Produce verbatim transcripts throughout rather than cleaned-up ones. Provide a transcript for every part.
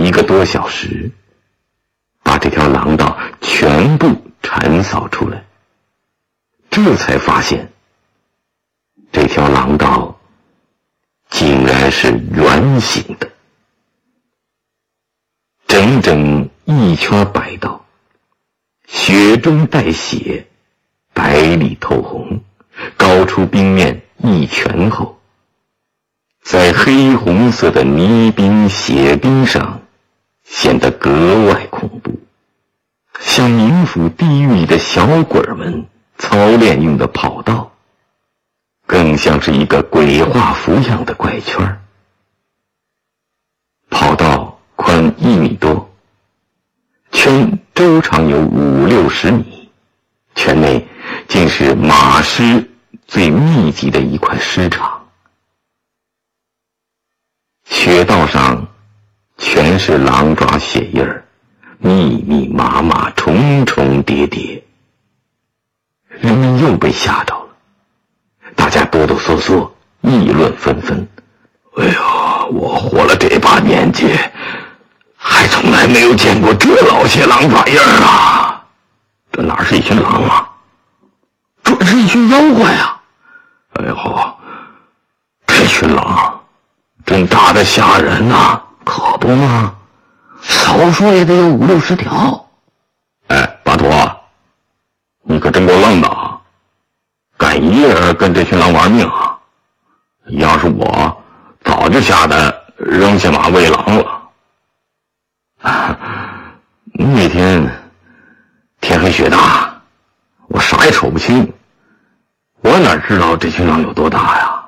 一个多小时，把这条廊道全部铲扫出来，这才发现这条廊道竟然是圆形的，整整一圈白道，雪中带血，白里透红，高出冰面一拳厚，在黑红色的泥冰血冰上显得格外恐怖，像冥府地狱里的小鬼们操练用的跑道，更像是一个鬼画符样的怪圈。跑道宽一米多，圈周长有五六十米，圈内竟是马尸最密集的一块尸场。雪道上全是狼爪血印儿，密密麻麻，重重叠叠。人们又被吓着了，大家哆哆嗦嗦，议论纷纷。哎呀，我活了这把年纪，还从来没有见过这老些狼爪印儿啊！这哪是一群狼啊，这是一群妖怪啊！哎呦，这群狼真大的吓人呐！可不嘛，少说也得有五六十条。哎，巴图，你可真够愣的啊！敢一人跟这群狼玩命啊！要是我，早就吓得扔下马喂狼了。啊，那天天黑雪大，我啥也瞅不清，我哪知道这群狼有多大呀？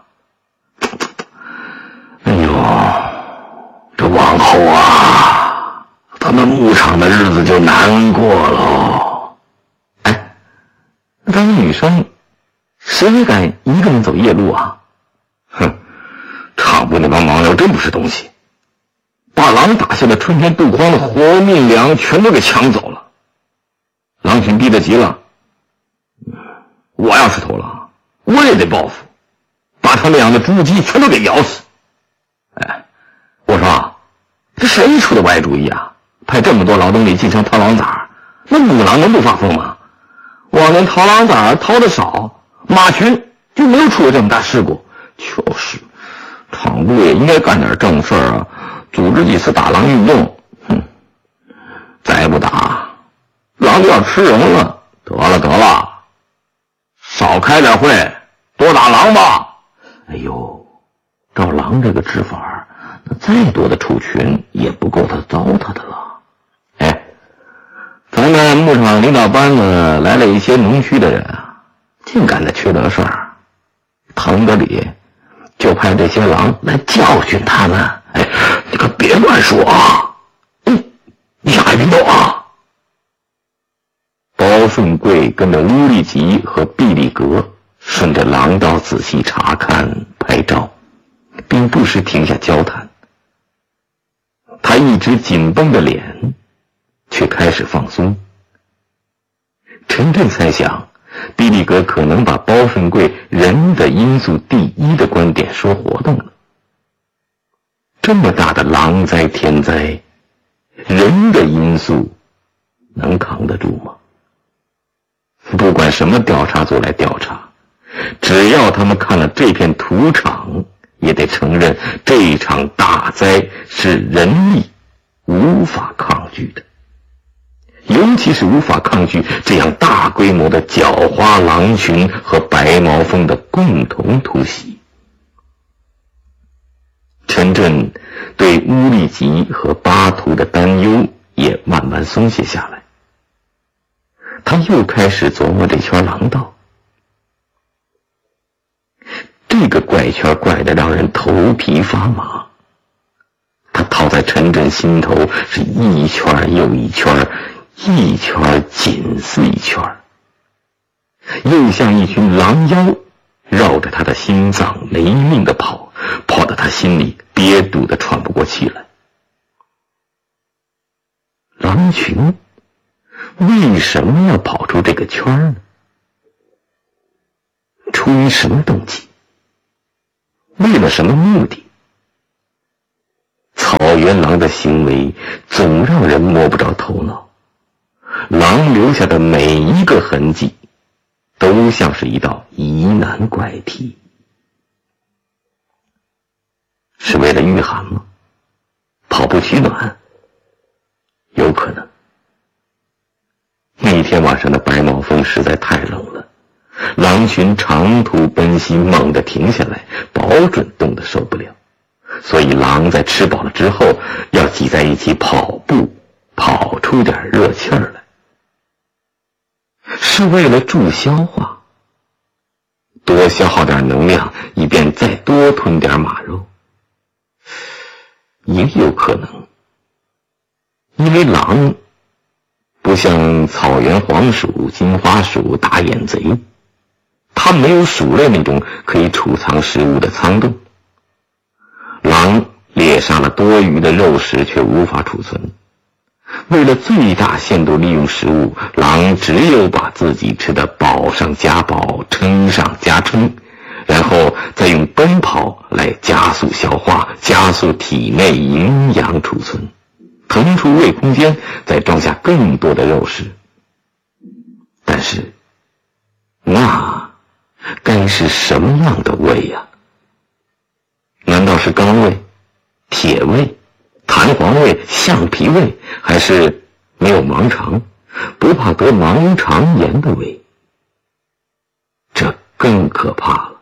哎呦，这往后啊，他们牧场的日子就难过喽。哎，咱们女生谁也敢一个人走夜路啊？哼，场部那帮盲流真不是东西，把狼打下的春天度荒的活命粮全都给抢走了。狼群逼得急了，我要是头狼，我也得报复，把他们养的猪鸡全都给咬死。哎，我说这谁出的歪主意啊？派这么多劳动力进城掏狼崽，那母狼能不发疯吗？往年掏狼崽掏的少，马群就没有出过这么大事故。就是，场部也应该干点正事啊，组织几次打狼运动。哼，再不打，狼就要吃人了。得了得了，少开点会，多打狼吧。哎呦，照狼这个治法，那再多的畜群也不够他糟蹋的了。哎，咱们牧场领导班子来了一些农区的人啊，净干那缺德事儿，腾得里就派这些狼来教训他们。哎，你可别乱说啊！嗯，你想害贫斗啊？包顺贵跟着乌力吉和毕力格顺着廊道仔细查看拍照，并不时停下交谈。他一直紧绷的脸却开始放松。陈震猜想，毕力格可能把包顺贵人的因素第一的观点说活动了。这么大的狼灾天灾，人的因素能扛得住吗？不管什么调查组来调查，只要他们看了这片土场，也得承认这场大灾是人力无法抗拒的，尤其是无法抗拒这样大规模的狡猾狼群和白毛蜂的共同突袭。陈震对乌力吉和巴图的担忧也慢慢松懈下来，他又开始琢磨这圈狼道。这个怪圈怪得让人头皮发麻，他套在陈震心头是一圈又一圈，一圈紧似一圈，又像一群狼妖绕着他的心脏没命地跑，跑得他心里憋堵得喘不过气来。狼群为什么要跑出这个圈呢？出于什么动机？为了什么目的？草原狼的行为总让人摸不着头脑，狼留下的每一个痕迹都像是一道疑难怪题。是为了御寒吗？跑步取暖？有可能。那天晚上的白毛风实在太冷了，狼群长途奔袭，猛地停下来，保准冻得受不了。所以狼在吃饱了之后要挤在一起跑步，跑出点热气儿来，是为了助消化，多消耗点能量，以便再多吞点马肉。也有可能因为狼不像草原黄鼠、金花鼠、大眼贼，它没有鼠类那种可以储藏食物的仓洞。狼猎杀了多余的肉食却无法储存，为了最大限度利用食物，狼只有把自己吃得饱上加饱，撑上加撑，然后再用奔跑来加速消化，加速体内营养储存，腾出胃空间，再装下更多的肉食。但是那该是什么样的胃呀？难道是钢胃、铁胃、弹簧胃、橡皮胃，还是没有盲肠，不怕得盲肠炎的胃？这更可怕了。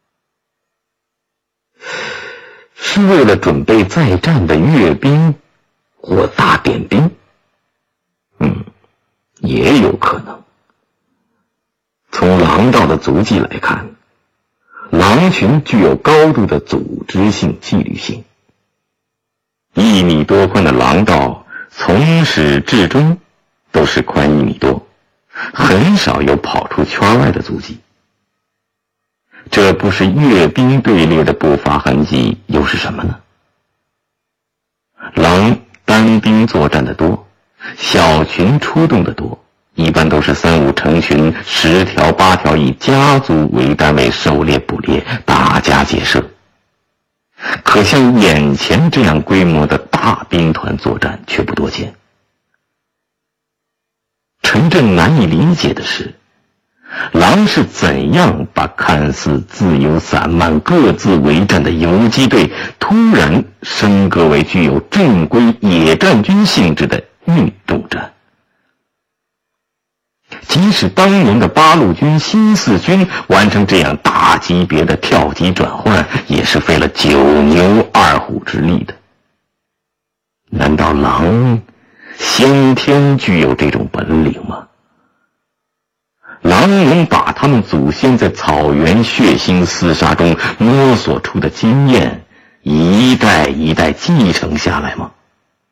是为了准备再战的阅兵或大点兵？嗯，也有可能。从狼道的足迹来看，狼群具有高度的组织性、纪律性。一米多宽的狼道从始至终都是宽一米多，很少有跑出圈外的足迹。这不是阅兵队列的步伐痕迹，又是什么呢？狼单兵作战的多，小群出动的多，一般都是三五成群，十条八条，以家族为单位狩猎捕猎，打家劫舍。可像眼前这样规模的大兵团作战却不多见。陈震难以理解的是，狼是怎样把看似自由散漫、各自为战的游击队突然升格为具有正规野战军性质的运动战？即使当年的八路军、新四军完成这样大级别的跳级转换，也是费了九牛二虎之力的。难道狼先天具有这种本领吗？狼能把他们祖先在草原血腥厮杀中摸索出的经验一代一代继承下来吗？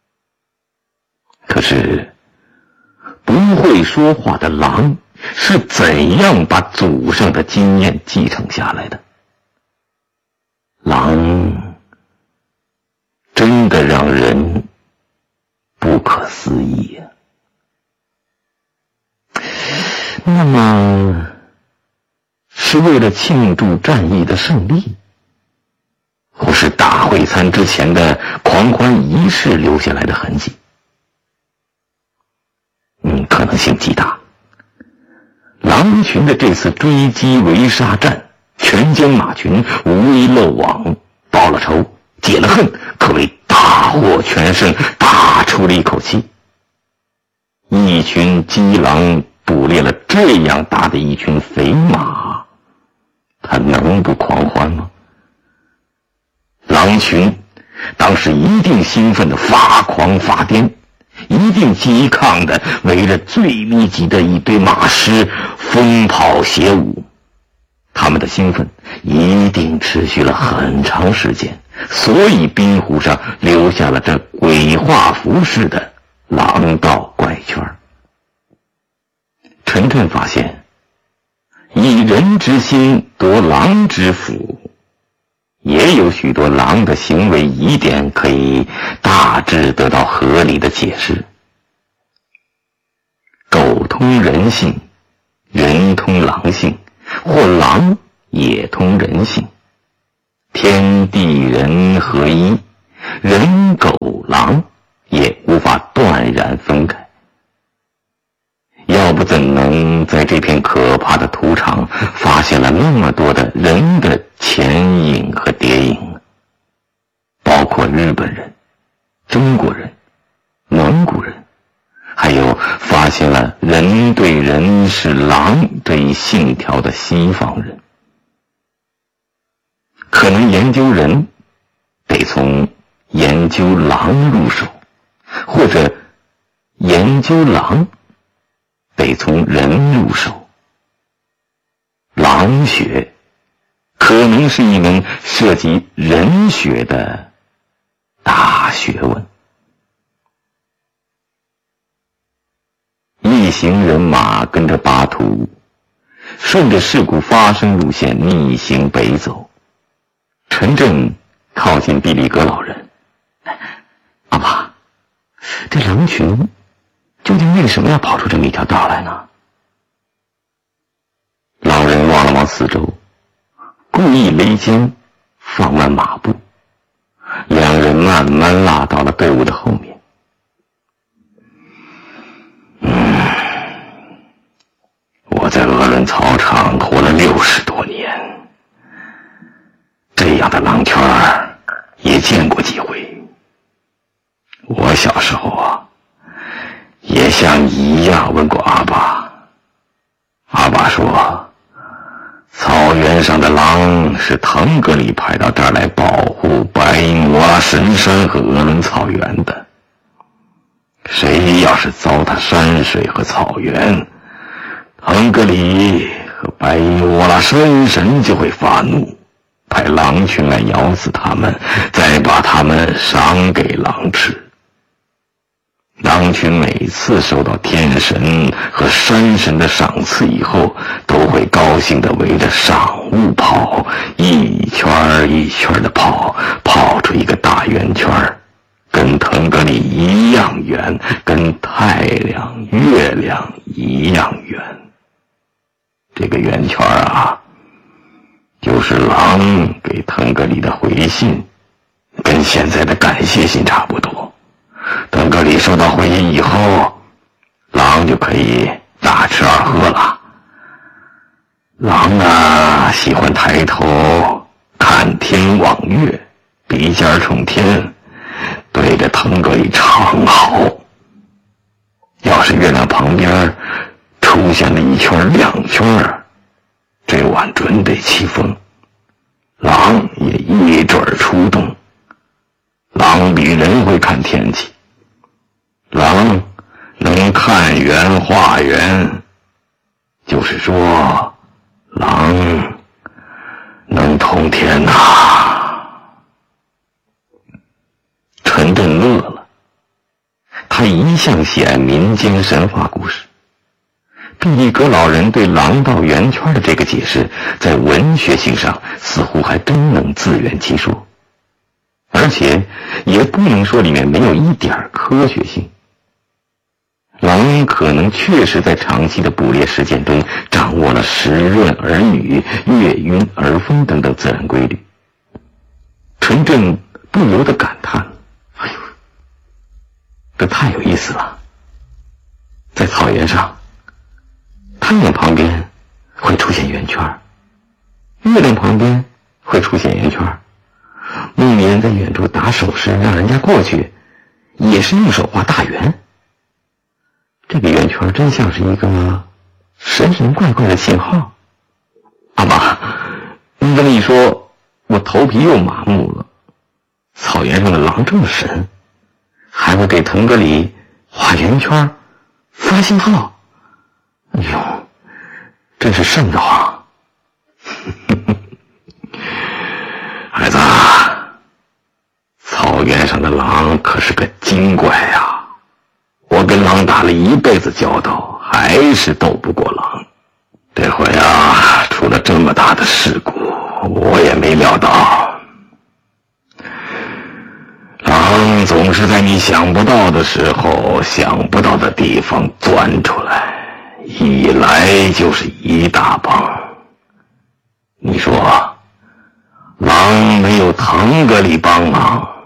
可是不会说话的狼是怎样把祖上的经验继承下来的？狼真的让人不可思议呀、啊！那么是为了庆祝战役的胜利，或是大会餐之前的狂欢仪式留下来的痕迹？嗯，可能性极大。狼群的这次追击围杀战，全歼马群，无一漏网，报了仇，解了恨，可谓大获全胜，大出了一口气。一群鸡狼捕猎了这样大的一群肥马，他能不狂欢吗？狼群当时一定兴奋的发狂发癫，一定激亢的围着最密集的一堆马尸疯跑写舞。他们的兴奋一定持续了很长时间，所以冰湖上留下了这鬼画符式的狼道怪圈。陈震发现，以人之心夺狼之腹，也有许多狼的行为疑点可以大致得到合理的解释。狗通人性，人通狼性，或狼也通人性，天地人合一，人狗狼也无法断然分开。要不怎能在这片可怕的土场发现了那么多的人的前影和谍影呢？包括日本人、中国人、蒙古人，还有发现了人对人是狼这一信条的西方人。可能研究人得从研究狼入手，或者研究狼得从人入手。狼学可能是一门涉及人学的大学问。一行人马跟着巴图顺着事故发生路线逆行北走。陈震靠近毕力格老人，阿爸，这狼群究竟为什么要跑出这么一条道来呢？老人望了望四周，故意勒肩放慢马步，两人慢慢拉到了队伍的后面。嗯，我在鄂伦草场活了六十多年，这样的狼圈也见过几回。我小时候啊，也像一样问过阿爸。阿爸说，草原上的狼是腾格里派到这儿来保护白音摩拉神山和鄂伦草原的。谁要是糟蹋山水和草原，腾格里和白音摩拉山神就会发怒，派狼群来咬死他们，再把他们赏给狼吃。狼群每次收到天神和山神的赏赐以后，都会高兴地围着赏物跑，一圈一圈地跑，跑出一个大圆圈，跟腾格里一样圆，跟太阳、月亮一样圆。这个圆圈啊，就是狼给腾格里的回信，跟现在的感谢信差不多。腾格里收到回信以后，狼就可以大吃二喝了。狼啊，喜欢抬头看天望月，鼻尖冲天，对着腾格里长嚎。要是月亮旁边出现了一圈亮圈，这晚准得起风，狼也一准儿出动。狼比人会看天气，狼能看圆画圆，就是说狼能通天呐、啊。陈震乐了，他一向喜爱民间神话故事。毕力格老人对狼道圆圈的这个解释，在文学性上似乎还真能自圆其说，而且也不能说里面没有一点科学性。狼可能确实在长期的捕猎实践中掌握了时润而雨、月晕而风等等自然规律。陈震不由得感叹，哎呦，这太有意思了。在草原上，太阳旁边会出现圆圈，月亮旁边会出现圆圈，牧民人在远处打手势让人家过去，也是用手画大圆。这个圆圈真像是一个神神怪怪的信号。阿妈，你这么一说，我头皮又麻木了。草原上的狼这么神，还会给腾格里画圆圈发信号，哎呦，真是瘆得慌。孩子，草原上的狼可是个精怪呀、啊！我跟狼打了一辈子交道，还是斗不过狼。这回啊，出了这么大的事故，我也没料到。狼总是在你想不到的时候、想不到的地方钻出来，一来就是一大帮。你说，狼没有腾格里帮忙，